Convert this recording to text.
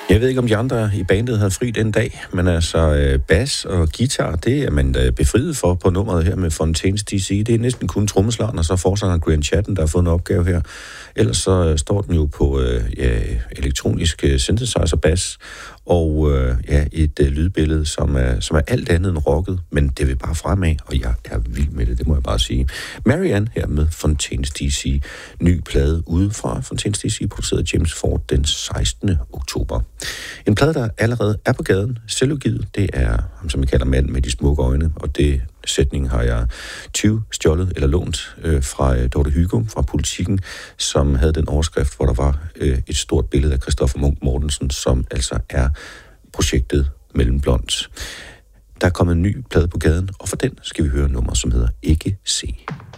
Jeg ved ikke, om de andre i bandet havde fri den dag, men altså bas og guitar, det er man befriet for på nummeret her med Fontaines DC. Det er næsten kun trommeslageren, og så forsangeren Grant Chatten, der har fået en opgave her. Ellers så står den jo på elektronisk synthesizer bas og et lydbillede, som er alt andet end rocket, men det vil bare fremad, og jeg er vild med det, det må jeg bare sige. Marianne her med Fontaines DC, ny plade ude fra Fontaines DC, produceret James Ford den 16. oktober. En plade, der allerede er på gaden, selvudgivet, det er ham, som vi kalder mand med de smukke øjne, og det sætning har jeg stjålet eller lånt fra Dorte Hygo fra Politikken, som havde den overskrift, hvor der var et stort billede af Christoffer Munch Mortensen, som altså er projektet Mellem Blond. Der er kommet en ny plade på gaden, og for den skal vi høre nummer, som hedder Ikke Se.